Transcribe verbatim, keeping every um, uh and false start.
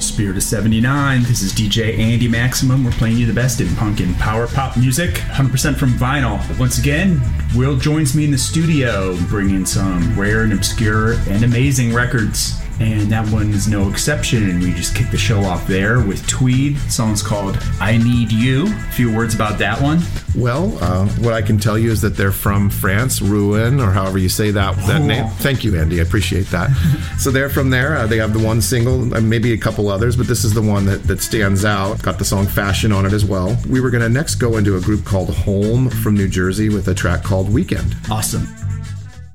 Spirit of seventy-nine. This is D J Andy Maximum. We're playing you the best in punk and power pop music, one hundred percent from vinyl. Once again, Will joins me in the studio, bringing some rare and obscure and amazing records. And that one is no exception, and we just kicked the show off there with Tweed. The song's called I Need You. A few words about that one. Well, uh, what I can tell you is that they're from France, Rouen, or however you say that, that cool. name. Thank you, Andy. I appreciate that. So they're from there. Uh, they have the one single, uh, maybe a couple others, but this is the one that, that stands out. Got the song Fashion on it as well. We were going to next go into a group called Home from New Jersey with a track called Weekend. Awesome.